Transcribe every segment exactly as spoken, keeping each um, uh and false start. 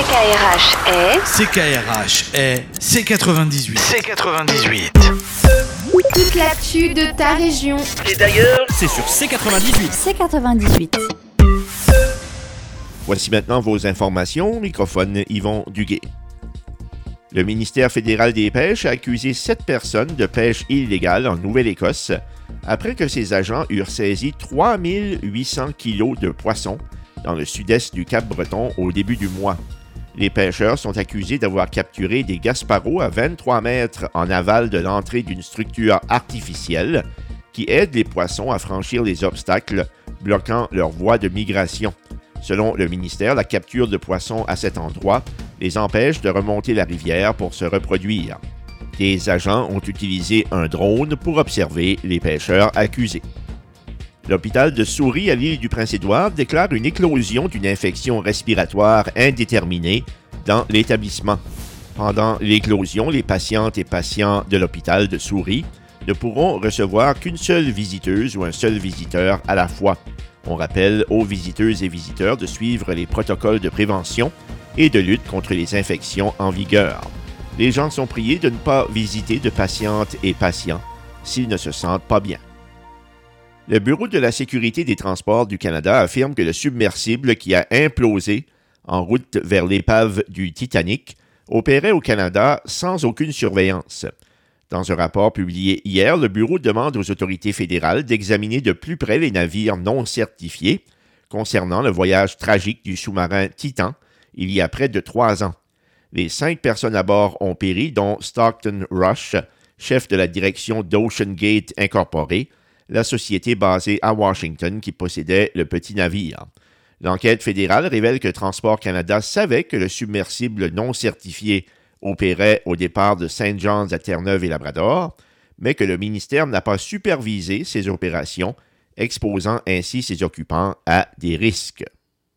K R H est... C K R H est C quatre-vingt-dix-huit. C quatre-vingt-dix-huit. Toute l'actu de ta région. Et d'ailleurs, c'est sur C quatre-vingt-dix-huit. C quatre-vingt-dix-huit. Voici maintenant vos informations. Microphone Yvon Duguay. Le ministère fédéral des Pêches a accusé sept personnes de pêche illégale en Nouvelle-Écosse après que ses agents eurent saisi trois mille huit cents kilos de poissons dans le sud-est du Cap-Breton au début du mois. Les pêcheurs sont accusés d'avoir capturé des gasparos à vingt-trois mètres en aval de l'entrée d'une structure artificielle qui aide les poissons à franchir les obstacles bloquant leur voie de migration. Selon le ministère, la capture de poissons à cet endroit les empêche de remonter la rivière pour se reproduire. Des agents ont utilisé un drone pour observer les pêcheurs accusés. L'hôpital de Souris à l'île du Prince-Édouard déclare une éclosion d'une infection respiratoire indéterminée dans l'établissement. Pendant l'éclosion, les patientes et patients de l'hôpital de Souris ne pourront recevoir qu'une seule visiteuse ou un seul visiteur à la fois. On rappelle aux visiteuses et visiteurs de suivre les protocoles de prévention et de lutte contre les infections en vigueur. Les gens sont priés de ne pas visiter de patientes et patients s'ils ne se sentent pas bien. Le Bureau de la sécurité des transports du Canada affirme que le submersible qui a implosé en route vers l'épave du Titanic opérait au Canada sans aucune surveillance. Dans un rapport publié hier, le Bureau demande aux autorités fédérales d'examiner de plus près les navires non certifiés concernant le voyage tragique du sous-marin Titan il y a près de trois ans. Les cinq personnes à bord ont péri, dont Stockton Rush, chef de la direction d'Ocean Gate Incorporée, la société basée à Washington qui possédait le petit navire. L'enquête fédérale révèle que Transport Canada savait que le submersible non certifié opérait au départ de Saint John's à Terre-Neuve et Labrador, mais que le ministère n'a pas supervisé ces opérations, exposant ainsi ses occupants à des risques.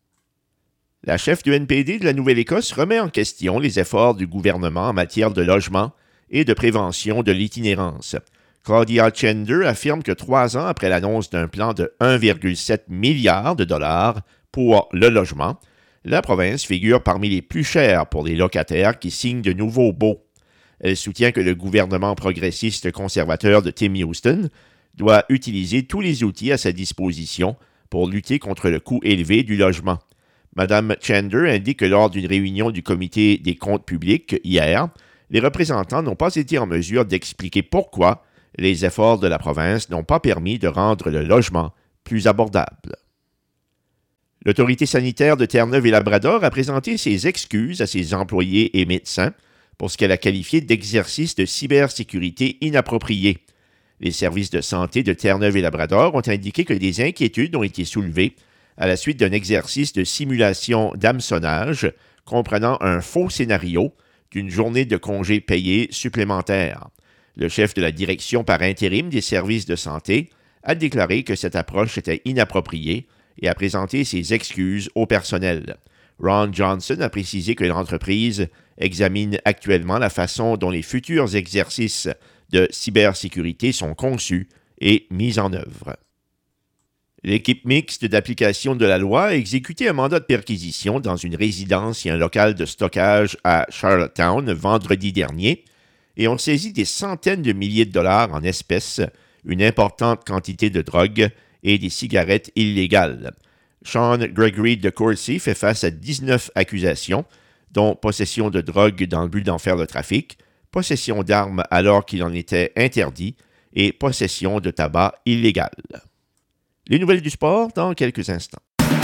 La chef du N P D de la Nouvelle-Écosse remet en question les efforts du gouvernement en matière de logement et de prévention de l'itinérance. Claudia Chender affirme que trois ans après l'annonce d'un plan de un virgule sept milliard de dollars pour le logement, la province figure parmi les plus chères pour les locataires qui signent de nouveaux baux. Elle soutient que le gouvernement progressiste conservateur de Tim Houston doit utiliser tous les outils à sa disposition pour lutter contre le coût élevé du logement. Mme Chender indique que lors d'une réunion du comité des comptes publics hier, les représentants n'ont pas été en mesure d'expliquer pourquoi les efforts de la province n'ont pas permis de rendre le logement plus abordable. L'autorité sanitaire de Terre-Neuve et Labrador a présenté ses excuses à ses employés et médecins pour ce qu'elle a qualifié d'exercice de cybersécurité inapproprié. Les services de santé de Terre-Neuve et Labrador ont indiqué que des inquiétudes ont été soulevées à la suite d'un exercice de simulation d'hameçonnage comprenant un faux scénario d'une journée de congé payé supplémentaire. Le chef de la direction par intérim des services de santé a déclaré que cette approche était inappropriée et a présenté ses excuses au personnel. Ron Johnson a précisé que l'entreprise examine actuellement la façon dont les futurs exercices de cybersécurité sont conçus et mis en œuvre. L'équipe mixte d'application de la loi a exécuté un mandat de perquisition dans une résidence et un local de stockage à Charlottetown vendredi dernier et ont saisi des centaines de milliers de dollars en espèces, une importante quantité de drogue et des cigarettes illégales. Sean Gregory de Courcy fait face à dix-neuf accusations, dont possession de drogue dans le but d'en faire le trafic, possession d'armes alors qu'il en était interdit et possession de tabac illégal. Les nouvelles du sport dans quelques instants.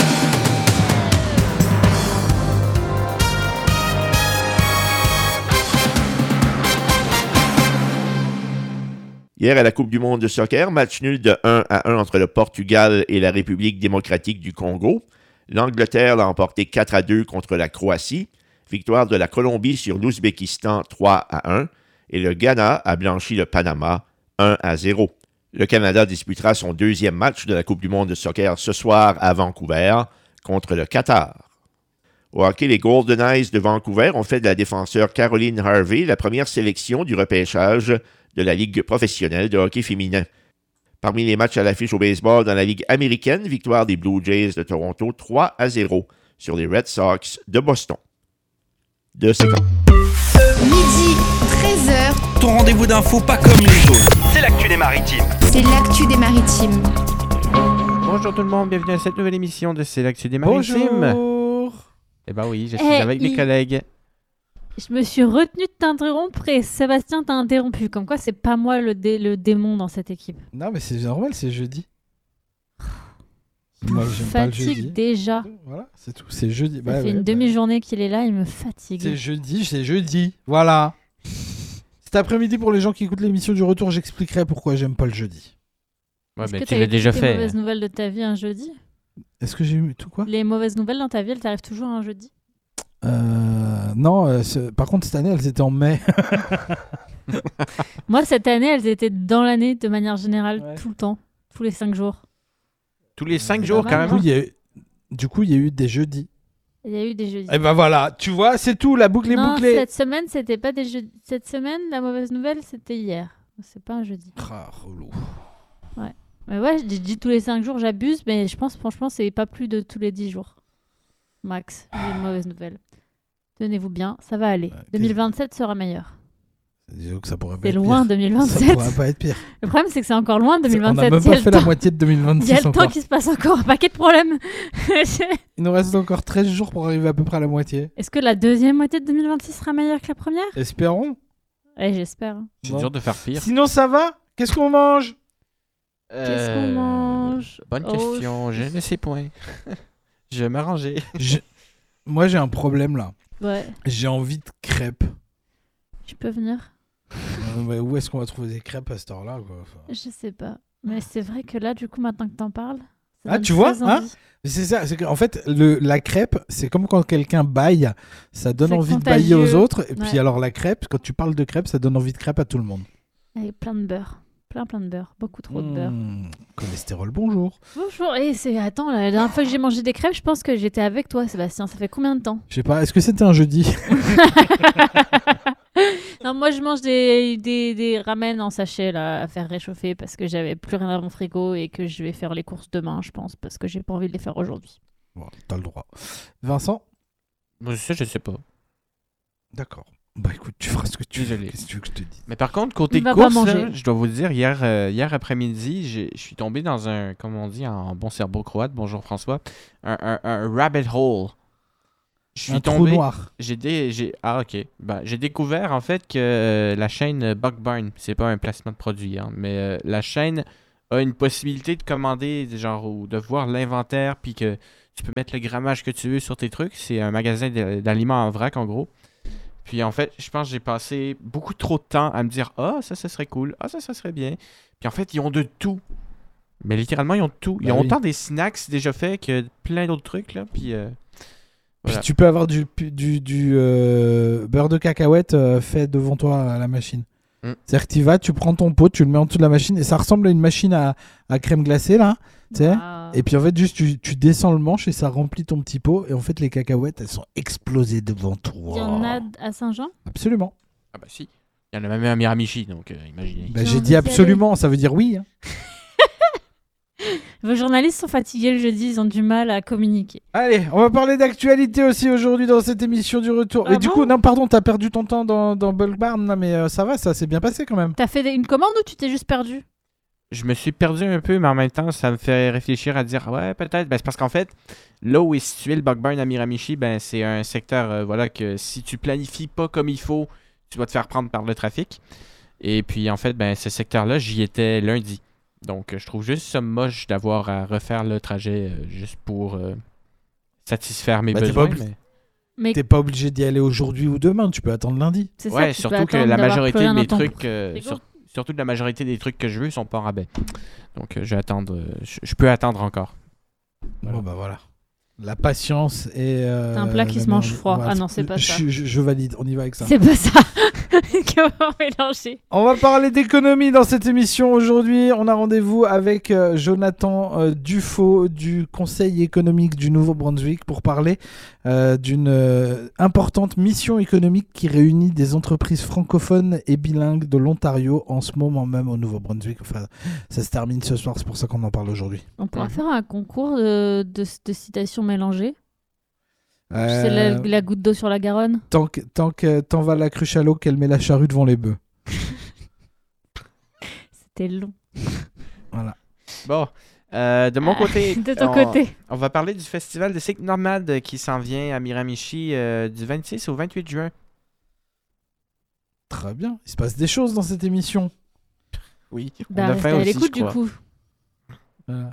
Hier, à la Coupe du monde de soccer, match nul de un à un entre le Portugal et la République démocratique du Congo. L'Angleterre l'a emporté quatre à deux contre la Croatie. Victoire de la Colombie sur l'Ouzbékistan trois à un. Et le Ghana a blanchi le Panama un à zéro. Le Canada disputera son deuxième match de la Coupe du monde de soccer ce soir à Vancouver contre le Qatar. Au hockey, les Golden Knights de Vancouver ont fait de la défenseur Caroline Harvey la première sélection du repêchage de la Ligue professionnelle de hockey féminin. Parmi les matchs à l'affiche au baseball dans la Ligue américaine, victoire des Blue Jays de Toronto trois à zéro sur les Red Sox de Boston. de C quatre. Midi, treize heures, Ton rendez-vous d'infos pas comme les autres. C'est l'actu des maritimes. c'est l'actu des maritimes. Bonjour tout le monde, bienvenue à cette nouvelle émission de C'est l'actu des maritimes. Bonjour. Eh ben oui, je suis Eh, avec mes il- collègues. Je me suis retenue de t'interrompre et Sébastien t'a interrompu. Comme quoi, c'est pas moi le, dé- le démon dans cette équipe. Non, mais c'est normal, c'est jeudi. Il Moi, me j'aime pas le fatigue jeudi. déjà. Voilà, c'est tout. C'est jeudi. Ça Bah fait ouais, une bah, demi-journée qu'il est là, il me fatigue. C'est jeudi, c'est jeudi. Voilà. Cet après-midi, pour les gens qui écoutent l'émission du retour, j'expliquerai pourquoi j'aime pas le jeudi. Ouais, Est-ce ben, que tu t'as l'as écouté déjà les fait. mauvaises nouvelles de ta vie un jeudi? Est-ce que j'ai eu tout quoi Les mauvaises nouvelles dans ta vie, elles t'arrivent toujours un jeudi? euh, Non, euh, c'est- par contre, cette année, elles étaient en mai. Moi, cette année, elles étaient dans l'année de manière générale, Ouais. tout le temps, tous les cinq jours. Tous les cinq C'est jours, pas mal, carrément. Du coup, il y a eu- Du coup, il y a eu des jeudis. Il y a eu des jeudis. Et ben voilà, tu vois, c'est tout, la boucle est non, bouclée. cette semaine, c'était pas des jeudis. Cette semaine, la mauvaise nouvelle, c'était hier. C'est pas un jeudi. Ah, relou. Mais ouais, je dis, je dis tous les cinq jours, j'abuse, mais je pense franchement, c'est pas plus de tous les dix jours. Max, j'ai une mauvaise nouvelle. Tenez-vous bien, ça va aller. Ouais, deux mille vingt-sept sera meilleur. Disons que ça pourrait pas C'est être loin pire. Ça deux mille vingt-sept. pourrait pas être pire. Le problème, c'est que c'est encore loin deux mille On vingt-sept. n'a même Il y a pas le fait la temps- moitié de deux mille il y a vingt-six le temps encore. qu'il se passe encore un paquet de problèmes. Il nous reste encore treize jours pour arriver à peu près à la moitié. Est-ce que la deuxième moitié de deux mille vingt-six sera meilleure que la première? Espérons. Ouais, j'espère. hein. C'est Bon. dur de faire pire. Sinon, ça va? Qu'est-ce qu'on mange? Qu'est-ce qu'on Euh, mange? Bonne Oh, question, je ne sais point. Je vais m'arranger. Je- Moi, j'ai un problème là. Ouais, J'ai envie de crêpes. je peux venir? Euh, ouais, où est-ce qu'on va trouver des crêpes à cette heure-là quoi? Enfin, Je sais pas. Mais c'est vrai que là, du coup, maintenant que t'en parles. ça Ah, donne tu vois, très hein envie. C'est ça, c'est qu'en fait, le, la crêpe, c'est comme quand quelqu'un baille, ça donne C'est envie de bailler aux contagieux. autres. Et puis Ouais. alors, la crêpe, quand tu parles de crêpes, ça donne envie de crêpes à tout le monde. Avec plein de beurre. Plein, plein de beurre. Beaucoup trop de beurre. Mmh, cholestérol, bonjour. Bonjour. Et c'est... Attends, la dernière fois que j'ai mangé des crêpes, je pense que j'étais avec toi, Sébastien. Ça fait combien de temps? Je sais pas, est-ce que c'était un jeudi? Non, moi, je mange des, des, des ramen en sachet là, à faire réchauffer parce que j'avais plus rien dans mon frigo et que je vais faire les courses demain, je pense, parce que j'ai pas envie de les faire aujourd'hui. Bon, t'as le droit. Vincent? Moi, ça, je sais pas. D'accord. Bah écoute, tu feras ce que tu veux. Désolé. Qu'est-ce que tu veux que je te dise? Mais par contre, côté Il va pas course, manger. là, je dois vous dire, hier, euh, hier après-midi, j'ai- je suis tombé dans un, comme on dit en bon cerveau croate, bonjour François, un, un- un rabbit hole. Je suis Un trou tombé. noir. J'ai dé- j'ai ah ok. Ben, j'ai découvert en fait que euh, la chaîne Buck Barn, c'est pas un placement de produit, hein, mais euh, la chaîne a une possibilité de commander genre ou de voir l'inventaire puis que tu peux mettre le grammage que tu veux sur tes trucs. C'est un magasin de- d'aliments en vrac en gros. Puis en fait, je pense que j'ai passé beaucoup trop de temps à me dire ah ça ça serait cool, ah ça ça serait bien. Puis en fait ils ont de tout. Mais littéralement ils ont de tout. Ils Bah ont oui. autant des snacks déjà faits que plein d'autres trucs là. Puis euh, voilà. Puis tu peux avoir du, du, du euh, beurre de cacahuète euh, fait devant toi à la machine. Mm. C'est-à-dire que tu vas, tu prends ton pot, tu le mets en dessous de la machine et ça ressemble à une machine à, à crème glacée là. Tu sais. Waouh. Et puis en fait, juste tu, tu descends le manche et ça remplit ton petit pot. Et en fait, les cacahuètes, elles sont explosées devant toi. Il y en a à Saint-Jean? Absolument. Ah bah si. Il y en a même un à Miramichi, donc euh, imaginez. Bah, J'ai j'ai envie dit d'y absolument, ça veut dire oui. hein. Vos journalistes sont fatigués le jeudi, ils ont du mal à communiquer. Allez, on va parler d'actualité aussi aujourd'hui dans cette émission du retour. Ah et du bon coup, non, pardon, t'as perdu ton temps dans, dans Bulk Barn, non, mais euh, ça va, ça s'est bien passé quand même. T'as fait des- une commande ou tu t'es juste perdu? Je me suis perdu un peu, mais en même temps, ça me fait réfléchir à dire ouais, peut-être. Ben, c'est parce qu'en fait, là où est situé le Buck Barn à Miramichi, ben, c'est un secteur euh, voilà, que si tu planifies pas comme il faut, tu vas te faire prendre par le trafic. Et puis en fait, ben, ce secteur-là, j'y étais lundi. Donc, euh, je trouve juste ça moche d'avoir à refaire le trajet euh, juste pour euh, satisfaire mes Bah, t'es besoins. pas obli- mais- Mais T'es pas obligé d'y aller aujourd'hui ou demain, tu peux attendre lundi. c'est ça, Ouais, tu peux surtout que attendre la d'avoir majorité plus de rien mes dans ton trucs, euh, frigo. sur- surtout que la majorité des trucs que je veux sont pas en rabais. Donc, euh, je vais attendre. euh, je, je peux attendre encore. Voilà. Bon, bah voilà. La patience et. euh, T'as un plat qui la se mange mélange- froid. Voilà. Ah non, c'est pas ça. Je, je- je valide, on y va avec ça. C'est pas ça qu'on va mélanger. On va parler d'économie dans cette émission aujourd'hui. On a rendez-vous avec euh, Jonathan euh, Dufaux du Conseil économique du Nouveau-Brunswick pour parler euh, d'une euh, importante mission économique qui réunit des entreprises francophones et bilingues de l'Ontario en ce moment même au Nouveau-Brunswick. Enfin, ça se termine ce soir, c'est pour ça qu'on en parle aujourd'hui. On pourra Mhm. faire un concours de, de, de citations mélangées. C'est la, la goutte d'eau sur la Garonne. Tant que tant que t'en vas la cruche à l'eau qu'elle met la charrue devant les bœufs. C'était long. Voilà. Bon, euh, de mon Ah, côté, de ton on, côté. on va parler du festival de cycle nomade qui s'en vient à Miramichi euh, du vingt-six au vingt-huit juin. Très bien. Il se passe des choses dans cette émission. Oui, on Bah, a restez faim à aussi, l'écoute je du crois. coup. Voilà.